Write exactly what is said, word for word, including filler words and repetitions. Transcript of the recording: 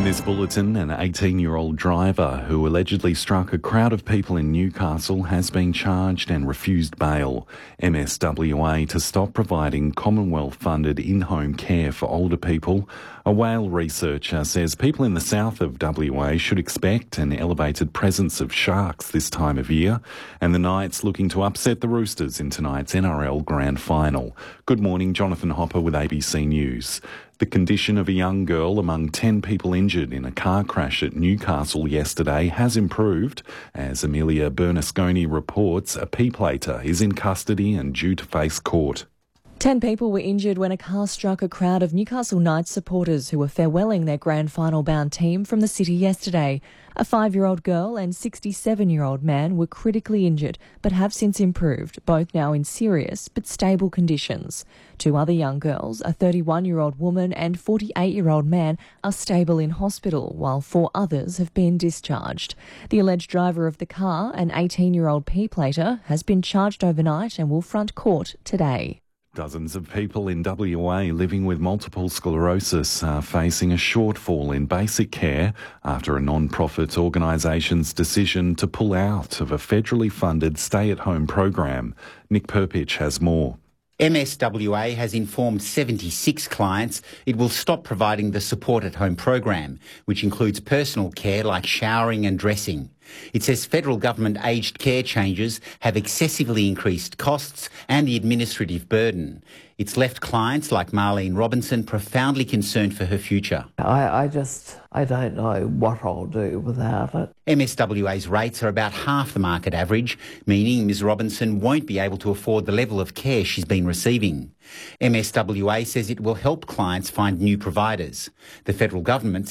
this bulletin, an eighteen-year-old driver who allegedly struck a crowd of people in Newcastle has been charged and refused bail. M S W A to stop providing Commonwealth-funded in-home care for older people. A whale researcher says people in the south of W A should expect an elevated presence of sharks this time of year. And the Knights looking to upset the Roosters in tonight's N R L Grand Final. Good morning, Jonathan Hopper with A B C News. The condition of a young girl among ten people injured in a car crash at Newcastle yesterday has improved. As Amelia Bernasconi reports, a P-plater is in custody and due to face court. Ten people were injured when a car struck a crowd of Newcastle Knights supporters who were farewelling their grand final bound team from the city yesterday. A five-year-old girl and sixty-seven-year-old man were critically injured but have since improved, both now in serious but stable conditions. Two other young girls, a thirty-one-year-old woman and forty-eight-year-old man, are stable in hospital, while four others have been discharged. The alleged driver of the car, an eighteen-year-old P-plater, has been charged overnight and will front court today. Dozens of people in W A living with multiple sclerosis are facing a shortfall in basic care after a non-profit organisation's decision to pull out of a federally funded stay-at-home program. Nick Perpich has more. M S W A has informed seventy-six clients it will stop providing the Support at Home program, which includes personal care like showering and dressing. It says federal government aged care changes have excessively increased costs and the administrative burden. It's left clients like Marlene Robinson profoundly concerned for her future. I, I just, I don't know what I'll do without it. M S W A's rates are about half the market average, meaning Ms Robinson won't be able to afford the level of care she's been receiving. M S W A says it will help clients find new providers. The federal government